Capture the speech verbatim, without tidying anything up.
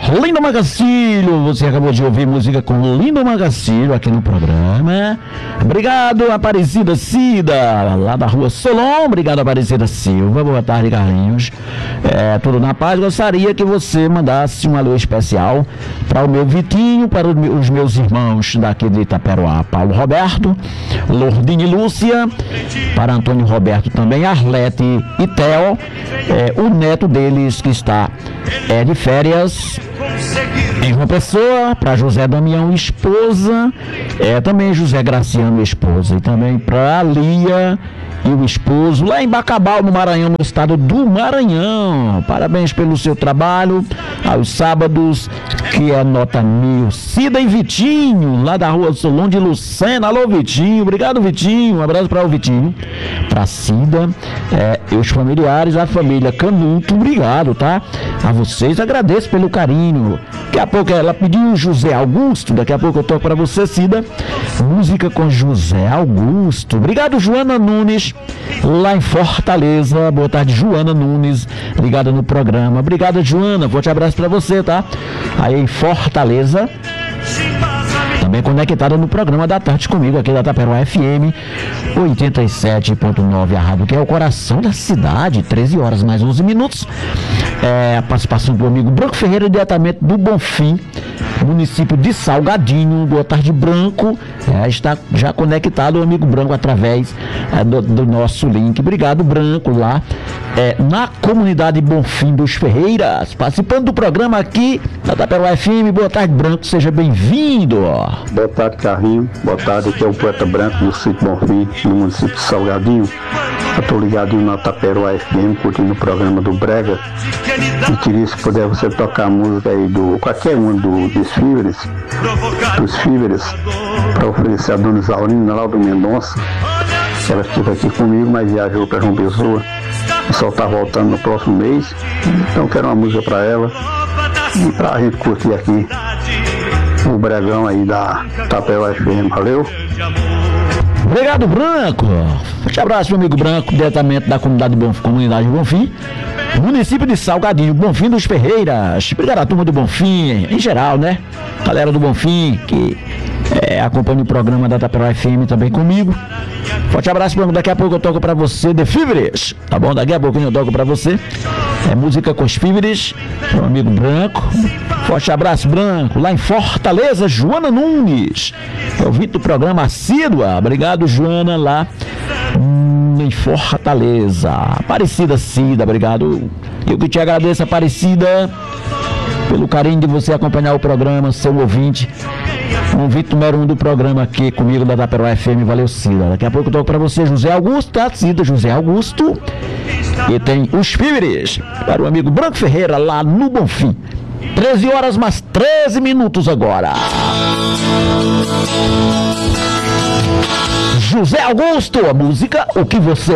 Lindo Magacílio, você acabou de ouvir música com Lindo Magacílio aqui no programa. Obrigado, Aparecida Cida, lá da rua Solon. Obrigado, Aparecida Silva. Boa tarde, Carlinhos. É, tudo na paz. Gostaria que você mandasse um alô especial para o meu Vitinho, para os meus irmãos daqui de Itaperuá, Paulo Roberto, Lordine Lúcia, para Antônio Roberto também, Arlete e Theo, é, o neto deles que está é, de férias em João Pessoa, para José Damião, esposa, é, também José Graciano, esposa, e também para Lia e o esposo, lá em Bacabal, no Maranhão, no estado do Maranhão. Parabéns pelo seu trabalho, aos sábados, que é nota mil. Cida e Vitinho, lá da rua Solon de Lucena. Alô, Vitinho, obrigado, Vitinho, um abraço para o Vitinho, para Cida, é, e os familiares, a família Canuto, obrigado, tá? A vocês, agradeço pelo carinho. Daqui a pouco ela pediu José Augusto, daqui a pouco eu toco para você, Cida, música com José Augusto. Obrigado, Joana Nunes, lá em Fortaleza. Boa tarde, Joana Nunes, ligada no programa. Obrigado, Joana, forte abraço para você, tá? Aí em Fortaleza, também conectada no programa da tarde comigo aqui da Itaperuá F M oitenta e sete ponto nove, a rádio que é o coração da cidade. Treze horas mais onze minutos. É, a participação do amigo Branco Ferreira, diretamente do Bonfim, município de Salgadinho. Boa tarde, Branco. É, está já conectado o amigo Branco através é, do, do nosso link. Obrigado, Branco, lá é, na comunidade Bonfim dos Ferreiras, participando do programa aqui da Itaperuá F M. Boa tarde, Branco, seja bem-vindo. Boa tarde, Carlinho. Boa tarde, aqui é o Poeta Branco do sítio Bonfim, no município de Salgadinho. Eu estou ligadinho na Itaperuá F M, curtindo o programa do Brega. E queria, se puder, você tocar a música aí do qualquer um do, dos Fíveres, dos Fíveres, para oferecer a dona Isaurina, lá do Mendonça. Ela esteve aqui comigo, mas viajou para João Pessoa. Só está voltando no próximo mês. Então eu quero uma música para ela e para a gente curtir aqui o Bregão aí da Itaperuá F M. Valeu? Obrigado, Branco. Forte abraço, meu amigo Branco, diretamente da comunidade Bonfim, comunidade Bonfim, município de Salgadinho, Bonfim dos Ferreiras. Obrigado a turma do Bonfim, em geral, né? Galera do Bonfim que é, acompanha o programa da Itaperuá F M também comigo. Forte abraço, Branco. Daqui a pouco eu toco pra você The Fíveres, tá bom? Daqui a pouquinho eu toco pra você. É música com os Fíveres, meu amigo Branco. Forte abraço, Branco. Lá em Fortaleza, Joana Nunes, ouvinte do programa assídua. Obrigado, Joana, lá hum, em Fortaleza. Aparecida Cida, obrigado. Eu que te agradeço, Aparecida, pelo carinho de você acompanhar o programa, seu ouvinte. Ouvinte número um do programa aqui comigo da Itaperuá F M. Valeu, Cida. Daqui a pouco eu toco pra você José Augusto, tá? Cida, José Augusto. E tem os Fíveres para o amigo Branco Ferreira, lá no Bonfim. treze horas mais treze minutos agora. José Augusto, a música O Que Você